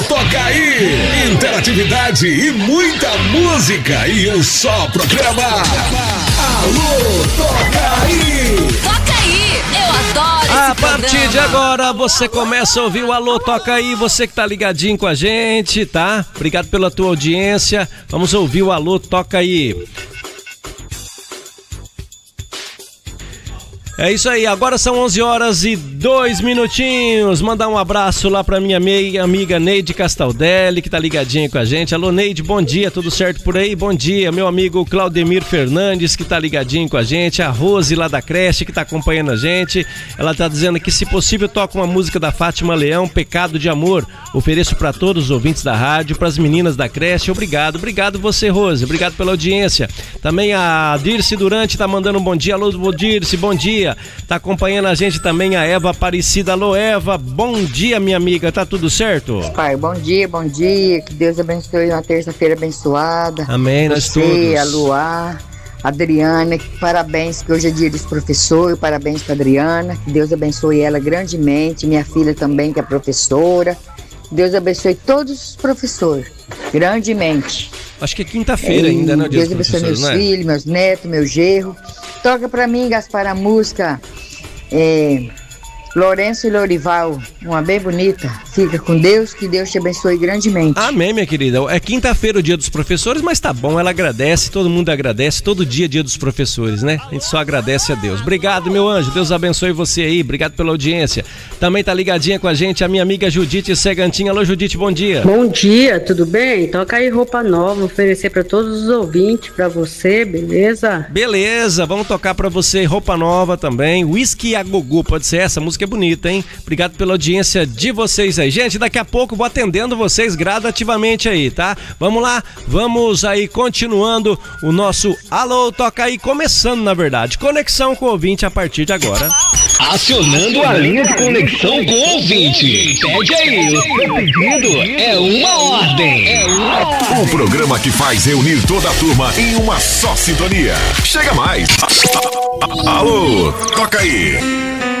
Toca Aí! Interatividade e muita música e um só programa. Alô, Toca Aí! Toca Aí! Eu adoro esse A partir de agora você começa a ouvir o Alô Toca Aí, você que tá ligadinho com a gente, tá? Obrigado pela tua audiência. Vamos ouvir o Alô Toca Aí. É isso aí, agora são 11h02. Mandar um abraço lá pra minha amiga Neide Castaldelli, que tá ligadinha com a gente. Alô, Neide, bom dia, tudo certo por aí? Bom dia, meu amigo Claudemir Fernandes, que tá ligadinho com a gente. A Rose lá da creche, que tá acompanhando a gente. Ela tá dizendo que, se possível, toca uma música da Fátima Leão, Pecado de Amor. Ofereço pra todos os ouvintes da rádio, pras meninas da creche. Obrigado você, Rose, obrigado pela audiência. Também a Dirce Durante tá mandando um bom dia. Alô, Dirce, bom dia. Tá acompanhando a gente também a Eva Aparecida. Alô, Eva, bom dia, minha amiga, tá tudo certo? Pai, bom dia, que Deus abençoe uma terça-feira abençoada. Amém, nós todos. Você, a Luá, a Adriana, parabéns, que hoje é dia dos professores, parabéns pra Adriana, que Deus abençoe ela grandemente, minha filha também, que é professora, Deus abençoe todos os professores, grandemente. Acho que é quinta-feira ainda, né? Deus abençoe meus filhos, meus netos, meu genro. Toca pra mim, Gaspar, a música Lourenço e Lorival, uma bem bonita. Fica com Deus, que Deus te abençoe grandemente. Amém, minha querida. É quinta-feira o dia dos professores, mas tá bom, ela agradece, todo mundo agradece, todo dia é dia dos professores, né? A gente só agradece a Deus. Obrigado, meu anjo, Deus abençoe você aí, obrigado pela audiência. Também tá ligadinha com a gente a minha amiga Judite Segantinha. Alô, Judite, bom dia. Bom dia, tudo bem? Toca aí roupa nova, oferecer pra todos os ouvintes, pra você, beleza? Beleza, vamos tocar pra você roupa nova também, Whisky a Gogô, pode ser essa música. É bonita, hein? Obrigado pela audiência de vocês aí. Gente, daqui a pouco vou atendendo vocês gradativamente aí, tá? Vamos lá, vamos aí continuando o nosso Alô Toca Aí, começando na verdade, conexão com o ouvinte a partir de agora. Acionando a linha de conexão com o ouvinte. Pede aí, o seu pedido é uma ordem. O programa que faz reunir toda a turma em uma só sintonia. Chega mais. Alô, Toca Aí.